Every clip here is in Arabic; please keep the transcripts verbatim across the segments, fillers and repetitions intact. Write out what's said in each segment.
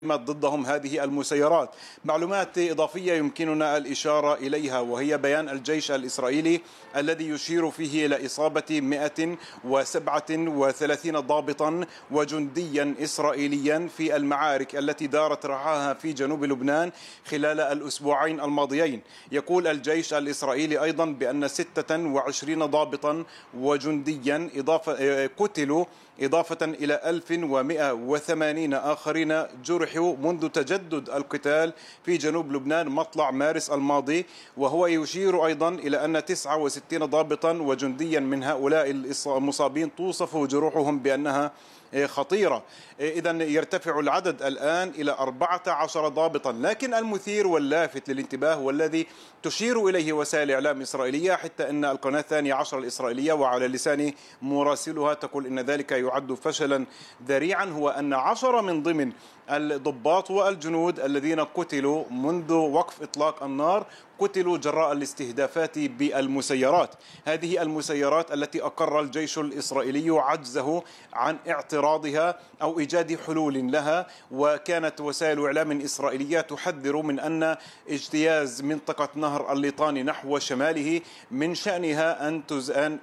ضدهم هذه المسيرات. معلومات إضافية يمكننا الإشارة إليها، وهي بيان الجيش الإسرائيلي الذي يشير فيه إلى إصابة مئة وسبعة وثلاثين ضابطا وجنديا إسرائيليا في المعارك التي دارت رعاها في جنوب لبنان خلال الأسبوعين الماضيين. يقول الجيش الإسرائيلي أيضا بأن ستة وعشرين ضابطا وجنديا إضافة قتلوا إضافة إلى ألف ومئة وثمانين آخرين جرحوا منذ تجدد القتال في جنوب لبنان مطلع مارس الماضي. وهو يشير أيضا إلى أن تسعة وستين ضابطا وجنديا من هؤلاء المصابين توصف جروحهم بأنها خطيرة. إذن يرتفع العدد الآن إلى أربعة عشر ضابطا. لكن المثير واللافت للانتباه والذي تشير إليه وسائل الإعلام الإسرائيلية، حتى أن القناة الثانية عشر الإسرائيلية وعلى لسان مراسلها تقول إن ذلك يعد فشلا ذريعا، هو أن عشرة من ضمن الضباط والجنود الذين قتلوا منذ وقف إطلاق النار قتلوا جراء الاستهدافات بالمسيرات. هذه المسيرات التي أقر الجيش الإسرائيلي عجزه عن اعتراضها أو إيجاد حلول لها، وكانت وسائل إعلام إسرائيلية تحذر من أن اجتياز منطقة نهر الليطاني نحو شماله من شأنها أن تزأن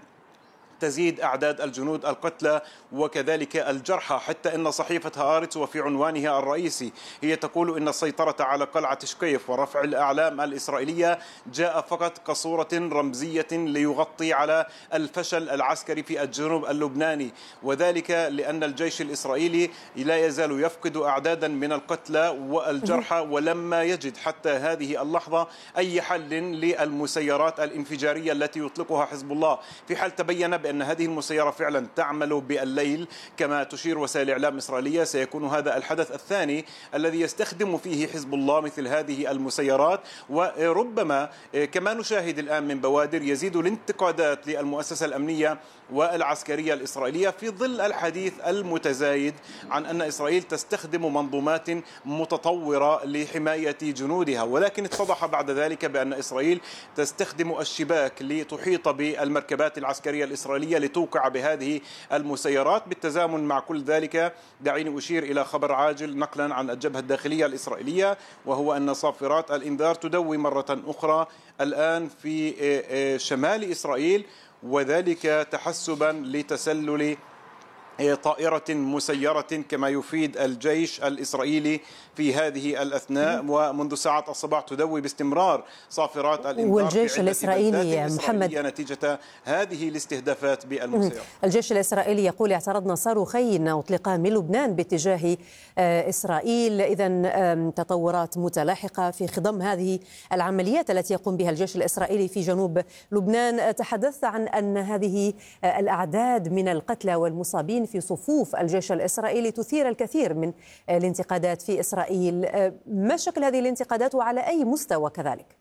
تزيد أعداد الجنود القتلى وكذلك الجرحى. حتى أن صحيفة هآرتس وفي عنوانها الرئيسي هي تقول أن السيطرة على قلعة شقيف ورفع الأعلام الإسرائيلية جاء فقط كصورة رمزية ليغطي على الفشل العسكري في الجنوب اللبناني، وذلك لأن الجيش الإسرائيلي لا يزال يفقد أعدادا من القتلى والجرحى، ولما يجد حتى هذه اللحظة أي حل للمسيرات الانفجارية التي يطلقها حزب الله. في حال تبين بأن هذه المسيرة فعلا تعمل بالليل كما تشير وسائل إعلام إسرائيلية، سيكون هذا الحدث الثاني الذي يستخدم فيه حزب الله مثل هذه المسيرات. وربما كما نشاهد الآن من بوادر يزيد الانتقادات للمؤسسة الأمنية والعسكرية الإسرائيلية في ظل الحديث المتزايد عن أن إسرائيل تستخدم منظومات متطورة لحماية جنودها، ولكن اتضح بعد ذلك بأن إسرائيل تستخدم الشباك لتحيط بالمركبات العسكرية الإسرائيلية لتوقع بهذه المسيرات. بالتزامن مع كل ذلك دعيني أشير إلى خبر عاجل نقلا عن الجبهة الداخلية الإسرائيلية، وهو أن صافرات الإنذار تدوي مرة أخرى الآن في شمال إسرائيل، وذلك تحسبا لتسلل طائرة مسيرة كما يفيد الجيش الإسرائيلي في هذه الأثناء. ومنذ ساعات الصباح تدوي باستمرار صافرات الإنذار والجيش الإسرائيلي محمد نتيجة هذه الاستهدافات بالمسيرات. الجيش الإسرائيلي يقول اعترضنا صاروخين أطلقا من لبنان باتجاه إسرائيل. إذن تطورات متلاحقة في خضم هذه العمليات التي يقوم بها الجيش الإسرائيلي في جنوب لبنان. تحدثت عن أن هذه الأعداد من القتلى والمصابين في صفوف الجيش الإسرائيلي تثير الكثير من الانتقادات في إسرائيل. ما شكل هذه الانتقادات وعلى أي مستوى كذلك؟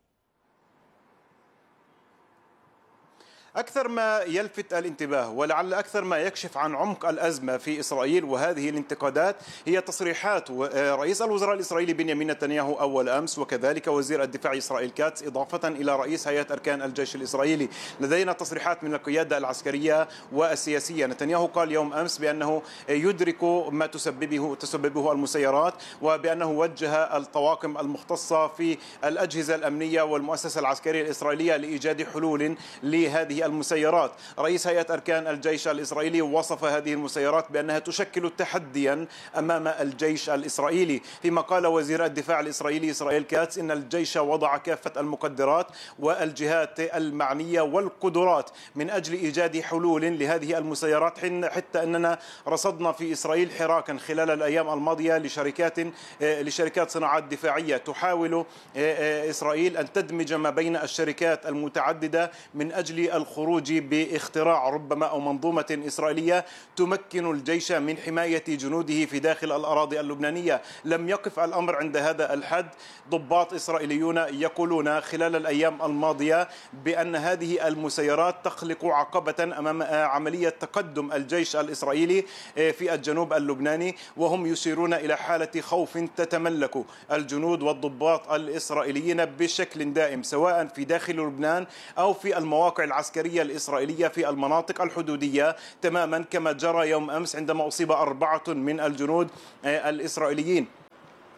أكثر ما يلفت الانتباه ولعل أكثر ما يكشف عن عمق الأزمة في إسرائيل وهذه الانتقادات هي تصريحات رئيس الوزراء الإسرائيلي بنيامين نتنياهو أول أمس، وكذلك وزير الدفاع إسرائيل كاتس، إضافة إلى رئيس هيئة أركان الجيش الإسرائيلي. لدينا تصريحات من القيادة العسكرية والسياسية. نتنياهو قال يوم أمس بأنه يدرك ما تسببه تسببه المسيرات، وبأنه وجه الطواقم المختصة في الأجهزة الأمنية والمؤسسة العسكرية الإسرائيلية لإيجاد حلول لهذه المسيرات. رئيس هيئة أركان الجيش الإسرائيلي وصف هذه المسيرات بأنها تشكل تحديا أمام الجيش الإسرائيلي، فيما قال وزير الدفاع الإسرائيلي إسرائيل كاتس إن الجيش وضع كافة المقدرات والجهات المعنية والقدرات من أجل إيجاد حلول لهذه المسيرات، حتى أننا رصدنا في إسرائيل حراكا خلال الأيام الماضية لشركات لشركات صناعات دفاعية تحاول إسرائيل أن تدمج ما بين الشركات المتعددة من أجل الخروج باختراع ربما أو منظومة إسرائيلية تمكن الجيش من حماية جنوده في داخل الأراضي اللبنانية. لم يقف الأمر عند هذا الحد. ضباط إسرائيليون يقولون خلال الأيام الماضية بأن هذه المسيرات تخلق عقبة أمام عملية تقدم الجيش الإسرائيلي في الجنوب اللبناني، وهم يشيرون إلى حالة خوف تتملك الجنود والضباط الإسرائيليين بشكل دائم، سواء في داخل لبنان أو في المواقع العسكرية العسكرية الإسرائيلية في المناطق الحدودية، تماما كما جرى يوم أمس عندما أصيب أربعة من الجنود الإسرائيليين.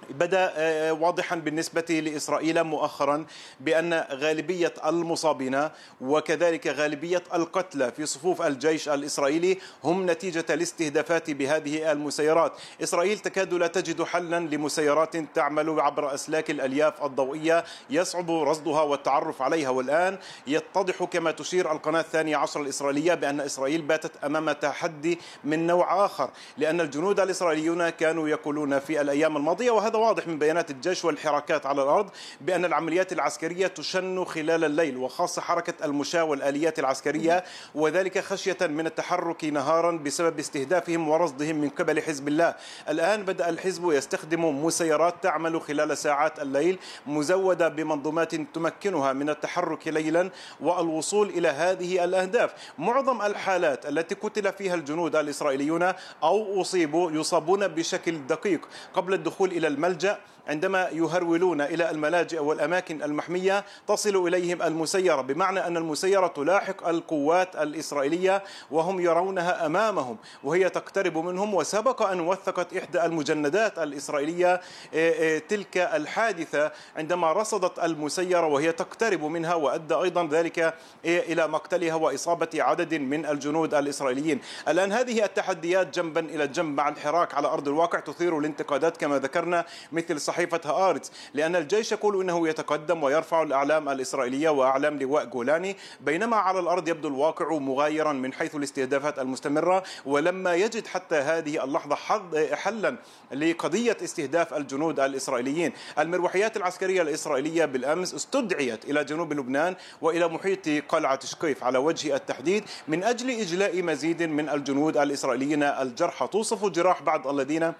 بدأ واضحا بالنسبة لإسرائيل مؤخرا بأن غالبية المصابين وكذلك غالبية القتلى في صفوف الجيش الإسرائيلي هم نتيجة الاستهدافات بهذه المسيرات. إسرائيل تكاد لا تجد حلا لمسيرات تعمل عبر أسلاك الألياف الضوئية يصعب رصدها والتعرف عليها، والآن يتضح كما تشير القناة الثانية عشر الإسرائيلية بأن إسرائيل باتت أمام تحدي من نوع آخر، لأن الجنود الإسرائيليون كانوا يقولون في الأيام الماضية، وهذا واضح من بيانات الجيش والحراكات على الأرض، بأن العمليات العسكرية تشن خلال الليل، وخاصة حركة المشاة والآليات العسكرية، وذلك خشية من التحرك نهارا بسبب استهدافهم ورصدهم من قبل حزب الله. الآن بدأ الحزب يستخدم مسيرات تعمل خلال ساعات الليل مزودة بمنظومات تمكنها من التحرك ليلا والوصول إلى هذه الأهداف. معظم الحالات التي قتل فيها الجنود الإسرائيليون أو أصيبوا يصابون بشكل دقيق قبل الدخول إلى الملجأ، عندما يهرولون إلى الملاجئ والأماكن المحمية تصل إليهم المسيرة، بمعنى أن المسيرة تلاحق القوات الإسرائيلية وهم يرونها أمامهم وهي تقترب منهم. وسبق أن وثقت إحدى المجندات الإسرائيلية تلك الحادثة عندما رصدت المسيرة وهي تقترب منها، وأدى أيضا ذلك إلى مقتلها وإصابة عدد من الجنود الإسرائيليين. الآن هذه التحديات جنبا إلى جنب مع الحراك على أرض الواقع تثير الانتقادات كما ذكرنا، مثل صحيفة هآرتس، لأن الجيش يقول إنه يتقدم ويرفع الأعلام الإسرائيلية وأعلام لواء جولاني، بينما على الأرض يبدو الواقع مغايرا من حيث الاستهدافات المستمرة. ولما يجد حتى هذه اللحظة حلا لقضية استهداف الجنود الإسرائيليين، المروحيات العسكرية الإسرائيلية بالأمس استدعيت إلى جنوب لبنان وإلى محيط قلعة شقيف على وجه التحديد من أجل إجلاء مزيد من الجنود الإسرائيليين الجرحى. توصف جراح بعض الذين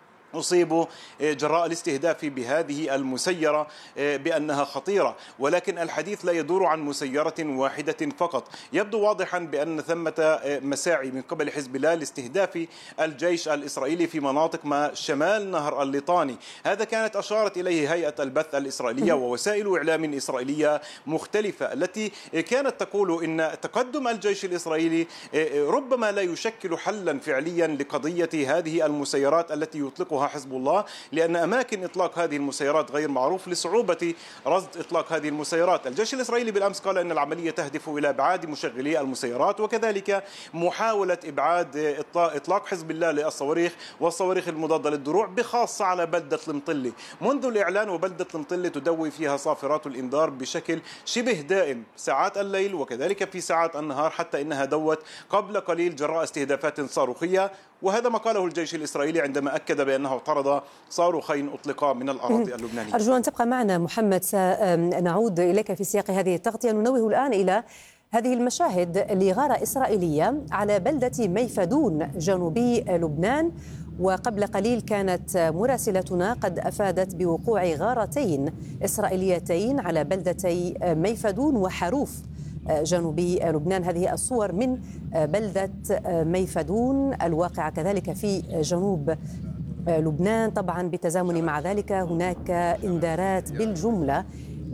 أصيبوا جراء الاستهداف بهذه المسيرة بأنها خطيرة، ولكن الحديث لا يدور عن مسيرة واحدة فقط. يبدو واضحا بأن ثمة مساعي من قبل حزب الله لاستهداف الجيش الإسرائيلي في مناطق ما شمال نهر الليطاني. هذا كانت أشارت إليه هيئة البث الإسرائيلية ووسائل إعلام إسرائيلية مختلفة، التي كانت تقول إن تقدم الجيش الإسرائيلي ربما لا يشكل حلا فعليا لقضية هذه المسيرات التي يطلقها حزب الله، لأن أماكن إطلاق هذه المسيرات غير معروف لصعوبة رصد إطلاق هذه المسيرات. الجيش الإسرائيلي بالأمس قال أن العملية تهدف إلى إبعاد مشغلي المسيرات وكذلك محاولة إبعاد إطلاق حزب الله للصواريخ والصواريخ المضادة للدروع، بخاصة على بلدة المطلة. منذ الإعلان وبلدة المطلة تدوي فيها صافرات الإنذار بشكل شبه دائم ساعات الليل وكذلك في ساعات النهار، حتى إنها دوت قبل قليل جراء استهدافات صاروخية. وهذا ما قاله الجيش الإسرائيلي عندما أكد بأنه اعترض صاروخين أطلقا من الأراضي اللبنانية. أرجو أن تبقى معنا محمد، سنعود إليك في سياق هذه التغطية. ننوه الآن إلى هذه المشاهد لغارة إسرائيلية على بلدة ميفدون جنوبي لبنان، وقبل قليل كانت مراسلتنا قد أفادت بوقوع غارتين إسرائيليتين على بلدتي ميفدون وحروف جنوبي لبنان. هذه الصور من بلدة ميفدون الواقعة كذلك في جنوب لبنان. طبعا بالتزامن مع ذلك هناك إنذارات بالجملة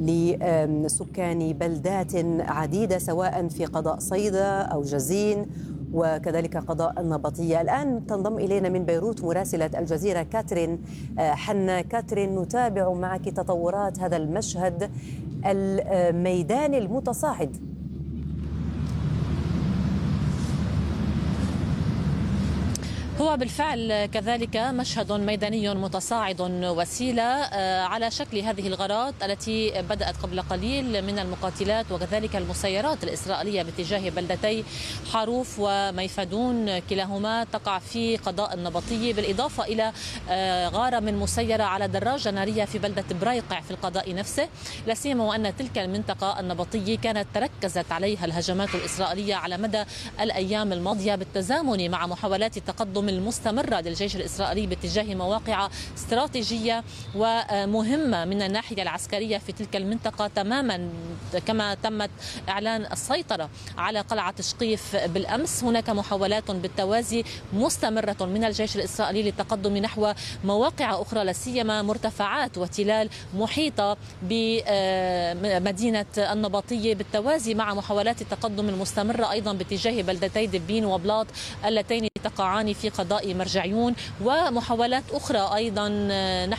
لسكان بلدات عديدة سواء في قضاء صيدا أو جزين وكذلك قضاء النبطية. الآن تنضم إلينا من بيروت مراسلة الجزيرة كاترين حنا. كاترين، نتابع معك تطورات هذا المشهد الميداني المتصاعد. هو بالفعل كذلك مشهد ميداني متصاعد وسيلة على شكل هذه الغارات التي بدأت قبل قليل من المقاتلات وكذلك المسيرات الإسرائيلية باتجاه بلدتي حروف وميفدون، كلاهما تقع في قضاء النبطي، بالإضافة إلى غارة من مسيرة على دراجة نارية في بلدة بريقع في القضاء نفسه، لا سيما وأن تلك المنطقة النبطية كانت تركزت عليها الهجمات الإسرائيلية على مدى الأيام الماضية بالتزامن مع محاولات التقدم المستمرة للجيش الإسرائيلي باتجاه مواقع استراتيجية ومهمة من الناحية العسكرية في تلك المنطقة، تماما كما تمت إعلان السيطرة على قلعة شقيف بالأمس. هناك محاولات بالتوازي مستمرة من الجيش الإسرائيلي للتقدم نحو مواقع أخرى، لا سيما مرتفعات وتلال محيطة بمدينة النبطية، بالتوازي مع محاولات التقدم المستمرة أيضا باتجاه بلدتي دبين وبلاط اللتين تقعان في قضاء مرجعيون، ومحاولات أخرى أيضا نحو